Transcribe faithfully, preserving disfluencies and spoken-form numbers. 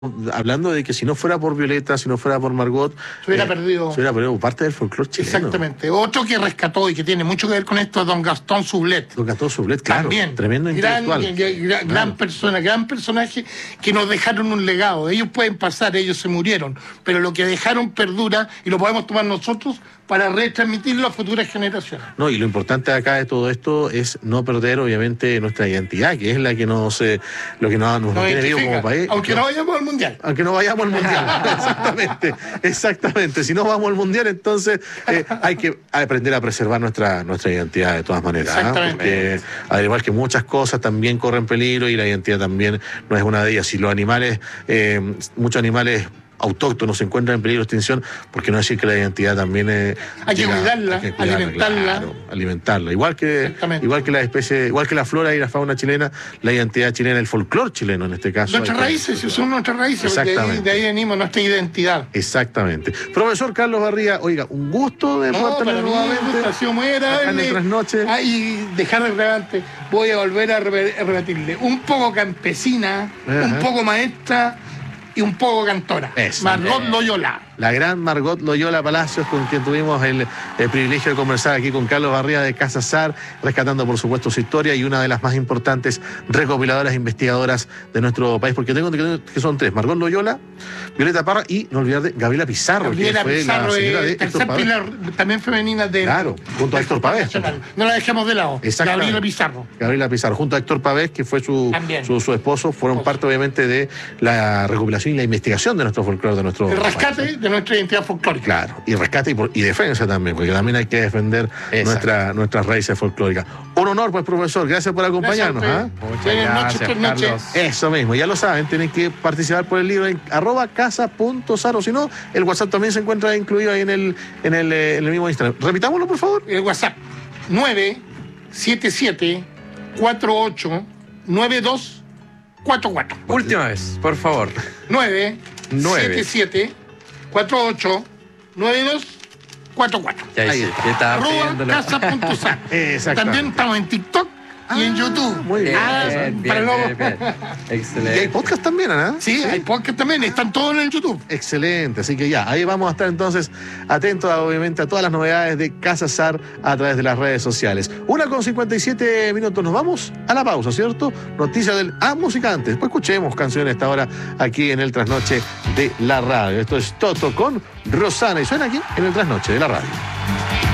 hablando de que si no fuera por Violeta, si no fuera por Margot, se hubiera eh, perdido. se hubiera perdido parte del folclore chileno. Exactamente. Otro que rescató y que tiene mucho que ver con esto es don Gastón Sublet. Don Gastón Sublet, claro. También. Tremendo gran, intelectual. Gran, gran, claro. persona, gran personaje que nos dejaron un legado. Ellos pueden pasar, ellos se murieron, pero lo que dejaron perdura y lo podemos tomar nosotros para retransmitirlo a futuras generaciones. No, y lo importante acá de todo esto es no perder, obviamente, nuestra identidad, que es la que nos, eh, lo que nos, nos, nos tiene vivo como país. Aunque no vayamos al Mundial. Aunque no vayamos al Mundial, exactamente, exactamente. Si no vamos al Mundial, entonces eh, hay que aprender a preservar nuestra, nuestra identidad de todas maneras. Exactamente. ¿eh? Porque, al igual que muchas cosas también corren peligro y la identidad también no es una de ellas. Si los animales, eh, muchos animales autóctonos se encuentran en peligro de extinción, porque no decir que la identidad también es hay, que cuidarla, hay que cuidarla, alimentarla, claro, alimentarla, igual que igual que la especie, igual que la flora y la fauna chilena, la identidad chilena, el folclore chileno en este caso. Nuestras raíces, son nuestras raíces, de ahí, de ahí venimos nuestra identidad. Exactamente. Profesor Carlos Barría, oiga, un gusto de no, para mí nuevamente ha sido muy agradable. En trasnoche. Ah, y dejar de relevante, voy a volver a repetirle, un poco campesina, ajá, un poco maestra y un poco cantora. Eso, Margot eh, Loyola. La gran Margot Loyola Palacios, con quien tuvimos el, el privilegio de conversar aquí con Carlos Barría de Casa Sar, rescatando por supuesto su historia y una de las más importantes recopiladoras e investigadoras de nuestro país, porque tengo que son tres: Margot Loyola, Violeta Parra y, no olvidar, de Gabriela Pizarro, Gabriela que fue Pizarro, la señora de tercer pilar también femenina de... Claro, junto a Héctor Pavés. No la dejemos de lado. Gabriela Pizarro. Gabriela Pizarro, junto a Héctor Pavés, que fue su, su, su esposo, fueron esposo. parte obviamente de la recopilación y la investigación de nuestro folclore, de nuestro el rescate país, ¿no? de nuestra identidad folclórica. Claro, y rescate y, por, y defensa también, porque también hay que defender nuestra, nuestras raíces folclóricas. Un honor, pues, profesor, gracias por acompañarnos. Gracias, ¿eh? Muchas gracias, noches, Carlos. Eso mismo, ya lo saben, tienen que participar por el libro en arroba casa punto sar, o si no, el WhatsApp también se encuentra incluido ahí en el, en el, en el mismo Instagram. Repitámoslo, por favor. El WhatsApp, nueve siete siete cuatro ocho nueve dos cuatro cuatro. Última vez, por favor. nueve siete siete cuatro ocho nueve dos cuatro cuatro. Ahí está. Arroba casa punto sar. También estamos en TikTok y en YouTube. Muy bien. Ah, bien, bien, bien, bien. Excelente. Y hay podcast también, ¿no? Sí, sí, hay podcast también, están todos en el YouTube. Excelente, así que ya, ahí vamos a estar entonces atentos, obviamente, a todas las novedades de Casa Sar a través de las redes sociales. Una con cincuenta y siete minutos, nos vamos a la pausa, ¿cierto? Noticias del... Ah, música antes, pues escuchemos canciones esta hora aquí en el Trasnoche de la Radio. Esto es Toto con Rosana y suena aquí en el Trasnoche de la Radio.